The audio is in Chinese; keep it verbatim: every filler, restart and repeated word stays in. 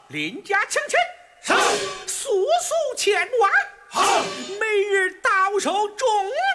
邻家请亲， 是， 速速前往， 好， 每日到手重